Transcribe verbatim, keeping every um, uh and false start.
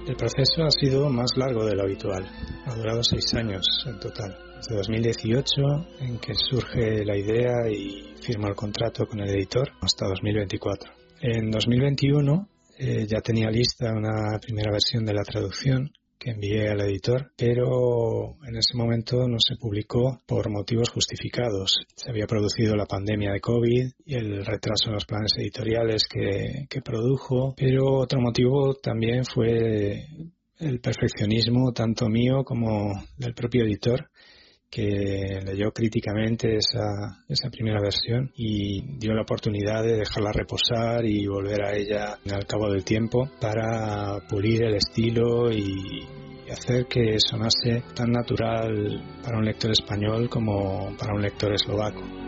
El proceso ha sido más largo de lo habitual. Ha durado seis años en total. Desde dos mil dieciocho, en que surge la idea y firmo el contrato con el editor, hasta dos mil veinticuatro. En dos mil veintiuno eh, ya tenía lista una primera versión de la traducción que envié al editor, pero en ese momento no se publicó por motivos justificados. Se había producido la pandemia de COVID y el retraso en los planes editoriales que, que produjo, pero otro motivo también fue el perfeccionismo tanto mío como del propio editor, que leyó críticamente esa, esa primera versión y dio la oportunidad de dejarla reposar y volver a ella al cabo del tiempo para pulir el estilo y hacer que sonase tan natural para un lector español como para un lector eslovaco.